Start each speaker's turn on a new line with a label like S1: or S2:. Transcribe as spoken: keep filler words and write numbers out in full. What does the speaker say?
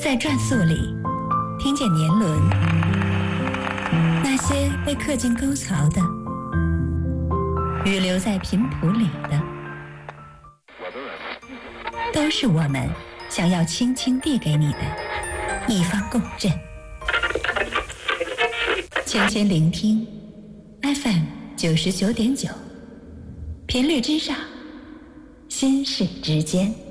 S1: 在转速里听见年轮，那些被刻进沟槽的，与留在频谱里的，都是我们想要轻轻递给你的一方共振。轻轻聆听 F M 九十九点九，频率之上，心事之间。